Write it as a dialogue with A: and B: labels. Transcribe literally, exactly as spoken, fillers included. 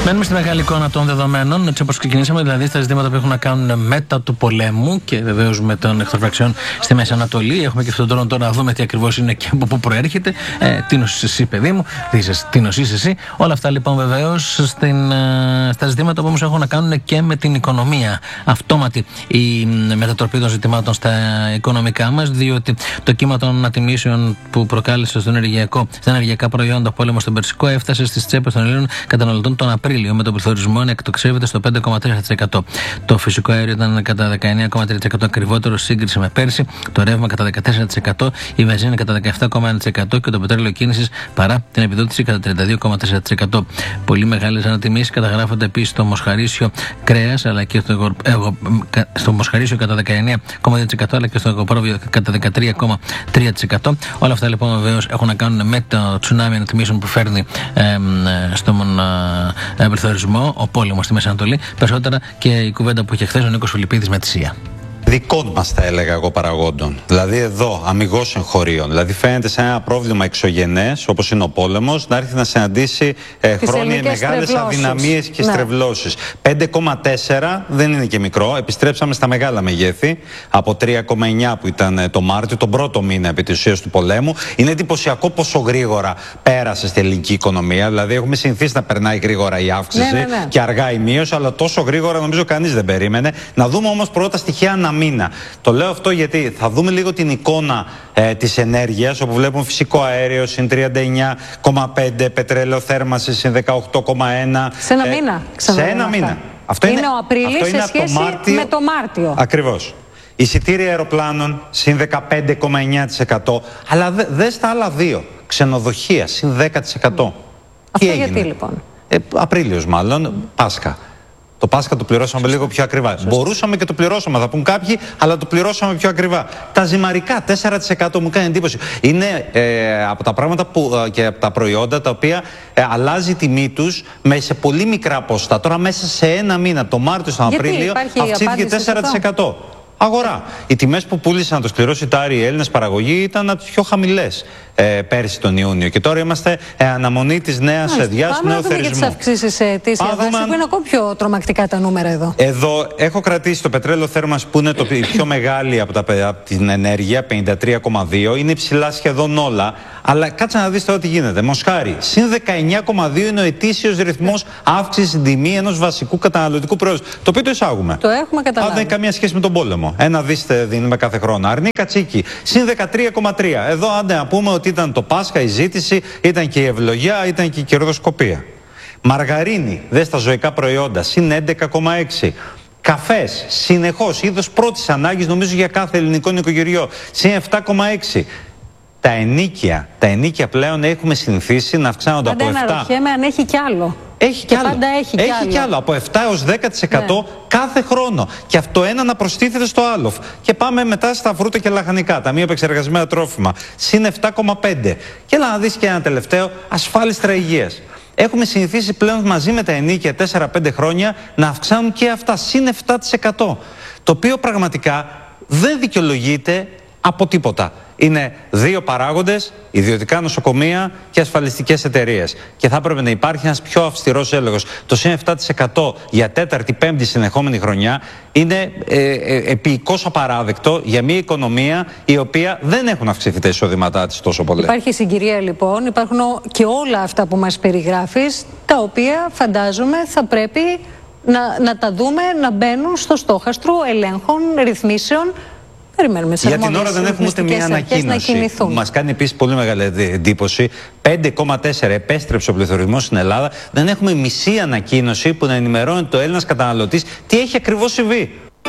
A: Μένουμε στη μεγάλη εικόνα των δεδομένων, έτσι όπως ξεκινήσαμε, δηλαδή στα ζητήματα που έχουν να κάνουν μετά του πολέμου και βεβαίως με των εχθροφραξιών στη Μέση Ανατολή. Έχουμε και αυτόν τον τώρα να δούμε τι ακριβώς είναι και από πού προέρχεται. Ε, τι νοσείς εσύ, παιδί μου, τι νοσείς εσύ. Όλα αυτά λοιπόν βεβαίως στην, στα ζητήματα που όμως έχουν να κάνουν και με την οικονομία. Αυτόματη η μετατροπή των ζητημάτων στα οικονομικά μας, διότι το κύμα των ανατιμήσεων που προκάλεσε στο ενεργειακό, στα ενεργειακά προϊόντα πόλεμο στον Περσικό έφτασε στις τσέπες των Ελλήνων καταναλωτών τον Απρίλιο, με τον πληθωρισμό να εκτοξεύεται στο πέντε κόμμα τέσσερα τοις εκατό. Το φυσικό αέριο ήταν κατά δεκαεννέα κόμμα τρία τοις εκατό ακριβότερο σε σύγκριση με πέρσι, το ρεύμα κατά δεκατέσσερα τοις εκατό, η βενζίνη κατά δεκαεπτά κόμμα ένα τοις εκατό και το πετρέλαιο κίνησης παρά την επιδότηση κατά τριάντα δύο κόμμα τέσσερα τοις εκατό. Πολύ μεγάλες ανατιμήσεις καταγράφονται επίσης στο μοσχαρίσιο κρέας, αλλά και στο, εγω, εγω, στο μοσχαρίσιο κατά δεκαεννέα κόμμα δύο τοις εκατό, αλλά και στο εγωπρόβιο κατά δεκατρία κόμμα τρία τοις εκατό. Όλα αυτά λοιπόν βεβαίως έχουν να κάνουν με το τσουνάμι ανατιμήσεων που φέρνει ε, ε, στον ε, πληθωρισμό, ο πόλεμος στη Μέση Ανατολή. Περισσότερα και η κουβέντα που είχε χθες ο Νίκος Φιλιππίδης με τη ΣΥΑ.
B: Δικών μας, θα έλεγα εγώ, παραγόντων. Δηλαδή εδώ, αμιγώς εγχωρίων. Δηλαδή φαίνεται σε ένα πρόβλημα εξωγενές, όπως είναι ο πόλεμος, να έρθει να συναντήσει ε, χρόνια μεγάλες αδυναμίες και ναι. στρεβλώσεις. πέντε κόμμα τέσσερα δεν είναι και μικρό. Επιστρέψαμε στα μεγάλα μεγέθη από τρία κόμμα εννέα που ήταν ε, το Μάρτιο, τον πρώτο μήνα επί της ουσίας του πολέμου. Είναι εντυπωσιακό πόσο γρήγορα πέρασε στην ελληνική οικονομία. Δηλαδή έχουμε συνηθίσει να περνάει γρήγορα η αύξηση ναι, ναι, ναι. και αργά η μείωση, αλλά τόσο γρήγορα νομίζω κανείς δεν περίμενε. Να δούμε όμως πρώτα στοιχεία αναμονής. Μήνα. Το λέω αυτό γιατί θα δούμε λίγο την εικόνα ε, της ενέργειας, όπου βλέπουμε φυσικό αέριο συν τριάντα εννέα κόμμα πέντε, πετρέλαιο θέρμανσης συν δεκαοκτώ κόμμα ένα.
C: Σε ένα ε, μήνα.
B: Σε ένα μήνα. Αυτό
C: είναι,
B: είναι
C: ο Απρίλης σε σχέση το Μάρτιο, με το Μάρτιο.
B: Ακριβώς. Εισιτήρια αεροπλάνων συν δεκαπέντε κόμμα εννέα τοις εκατό. Αλλά δε, δες τα άλλα δύο. Ξενοδοχεία συν δέκα τοις εκατό. Mm.
C: Αυτό έγινε? Γιατί λοιπόν?
B: Ε, Απρίλιος μάλλον, mm. Πάσχα. Το Πάσχα το πληρώσαμε Σωστή. λίγο πιο ακριβά. Σωστή. Μπορούσαμε και το πληρώσαμε, θα πούν κάποιοι, αλλά το πληρώσαμε πιο ακριβά. Τα ζυμαρικά, τέσσερα τοις εκατό, μου κάνει εντύπωση. Είναι ε, από τα πράγματα που, ε, και από τα προϊόντα τα οποία ε, αλλάζει η τιμή τους σε πολύ μικρά ποσοστά. Τώρα μέσα σε ένα μήνα, το Μάρτιο στον Απρίλιο, αυξήθηκε τέσσερα τοις εκατό. Αγορά. Οι τιμές που πούλησαν να το σκληρώσει-τάρι οι Έλληνες παραγωγοί ήταν από τις πιο χαμηλές ε, πέρσι τον Ιούνιο. Και τώρα είμαστε ε, αναμονή της νέας διάσης του νέου θερισμού. Πάμε να δούμε και τις αυξήσεις σε αιτήσια βάση, που είναι ακόμη πιο τρομακτικά τα νούμερα εδώ. Εδώ έχω κρατήσει το πετρέλαιο θέρμανσης που είναι το πιο μεγάλη από, τα, από την ενέργεια, πενήντα τρία κόμμα δύο. Είναι υψηλά σχεδόν όλα. Αλλά κάτσε να δεις τώρα τι γίνεται. Μοσχάρι, συν δεκαεννέα κόμμα δύο είναι ο ετήσιος ρυθμός αύξησης στην τιμή ενός βασικού καταναλωτικού προϊόντος. Το οποίο το εισάγουμε. Το έχουμε καταλάβει. Δεν έχει καμία σχέση με τον πόλεμο. Ένα δίστε δίνουμε κάθε χρόνο. Αρνή κατσίκι, συν δεκατρία κόμμα τρία. Εδώ άντε να πούμε ότι ήταν το Πάσχα, η ζήτηση, ήταν και η ευλογιά, ήταν και η κερδοσκοπία. Μαργαρίνη, δες τα ζωικά προϊόντα, συν έντεκα κόμμα έξι. Καφές, συνεχώς, είδος πρώτης ανάγκης, νομίζω για κάθε ελληνικό νοικοκυριό, συν επτά κόμμα έξι. Τα ενίκια, τα ενίκια πλέον έχουμε συνηθίσει να αυξάνονται από επτά. Πάντα αναρωτιέμαι αν έχει κι άλλο. Έχει κι άλλο. Πάντα έχει κι έχει άλλο. Κι άλλο. Από επτά έως δέκα τοις εκατό ναι. κάθε χρόνο. Και αυτό ένα να προστίθεται στο άλλο. Και πάμε μετά στα φρούτα και λαχανικά, τα μη επεξεργασμένα τρόφιμα. Συν επτά κόμμα πέντε. Και έλα να δεις και ένα τελευταίο, ασφάλιστρα υγείας. Έχουμε συνηθίσει πλέον μαζί με τα ενίκια τέσσερα πέντε χρόνια να αυξάνουν και αυτά. Συν επτά τοις εκατό. Το οποίο πραγματικά δεν δικαιολογείται από τίποτα. Είναι δύο παράγοντες, ιδιωτικά νοσοκομεία και ασφαλιστικές εταιρείες. Και θα έπρεπε να υπάρχει ένας πιο αυστηρός έλεγχος. Το συν επτά τοις εκατό για τέταρτη, πέμπτη συνεχόμενη χρονιά είναι ε, ε, επίοικος απαράδεκτο για μια οικονομία η οποία δεν έχουν αυξηθεί τα εισοδήματά της τόσο πολύ. Υπάρχει συγκυρία λοιπόν, υπάρχουν και όλα αυτά που μας περιγράφεις, τα οποία φαντάζομαι θα πρέπει να, να τα δούμε να μπαίνουν στο στόχαστρο ελέγχων, ρυθμίσεων. Για την ώρα δεν έχουμε ούτε μία ανακοίνωση. Μας κάνει επίσης πολύ μεγάλη εντύπωση. πέντε κόμμα τέσσερα επέστρεψε ο πληθωρισμός στην Ελλάδα. Δεν έχουμε μισή ανακοίνωση που να ενημερώνει το Έλληνας καταναλωτής τι έχει ακριβώς συμβεί.